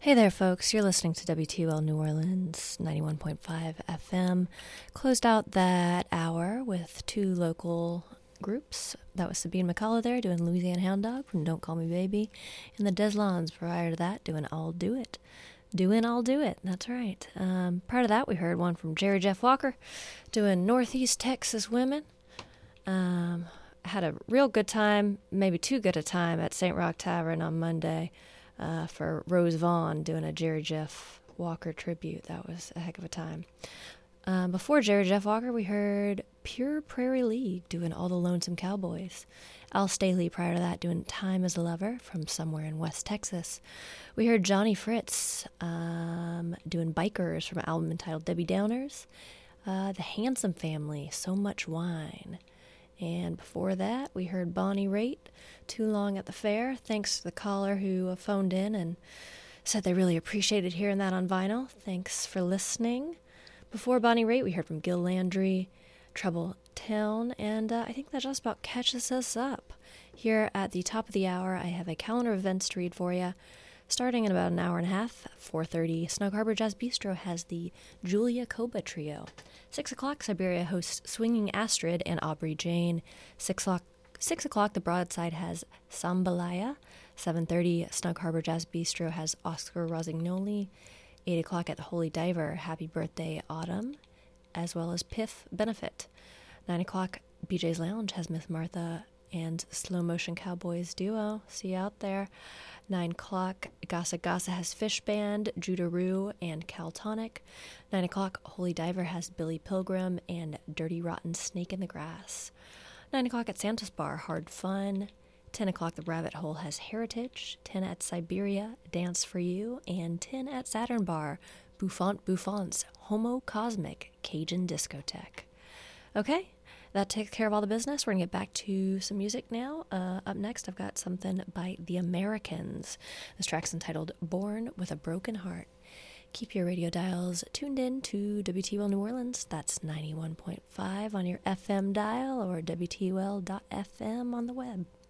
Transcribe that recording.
Hey there, folks. You're listening to WTUL New Orleans 91.5 FM. Closed out that hour with two local groups. That was Sabine McCullough there doing Louisiana Hound Dog from Don't Call Me Baby. And the Deslons prior to that doing I'll Do It. I'll Do It. That's right. Prior to that, we heard one from Jerry Jeff Walker doing Northeast Texas Women. Had a real good time, maybe too good a time, at St. Rock Tavern on Monday. For Rose Vaughn doing a Jerry Jeff Walker tribute. That was a heck of a time. Before Jerry Jeff Walker, we heard Pure Prairie League doing All the Lonesome Cowboys. Al Staley prior to that doing Time as a Lover from somewhere in West Texas. We heard Johnny Fritz doing Bikers from an album entitled Debbie Downers. The Handsome Family, So Much Wine. And before that, we heard Bonnie Raitt, Too Long at the Fair. Thanks to the caller who phoned in and said they really appreciated hearing that on vinyl. Thanks for listening. Before Bonnie Raitt, we heard from Gil Landry, Trouble Town, and I think that just about catches us up. Here at the top of the hour, I have a calendar of events to read for you. Starting in about an hour and a half, 4:30, Snug Harbor Jazz Bistro has the Julia Koba Trio. 6 o'clock, Siberia hosts Swinging Astrid and Aubrey Jane. 6 o'clock, the Broadside has Sambalaya. 7:30, Snug Harbor Jazz Bistro has Oscar Rosignoli. 8 o'clock at the Holy Diver, Happy Birthday Autumn, as well as Piff Benefit. 9 o'clock, BJ's Lounge has Miss Martha and Slow Motion Cowboys Duo. See you out there. 9 o'clock, Gasa Gasa has Fish Band, Judaroo, and Caltonic. 9 o'clock, Holy Diver has Billy Pilgrim and Dirty Rotten Snake in the Grass. 9 o'clock at Santa's Bar, Hard Fun. 10 o'clock, the Rabbit Hole has Heritage. 10 at Siberia, Dance for You. And 10 at Saturn Bar, Buffant's Homo Cosmic Cajun Discotheque. Okay, that takes care of all the business. We're going to get back to some music now. Up next, I've got something by The Americans. This track's entitled Born with a Broken Heart. Keep your radio dials tuned in to WTUL New Orleans. That's 91.5 on your FM dial or WTUL.FM on the web.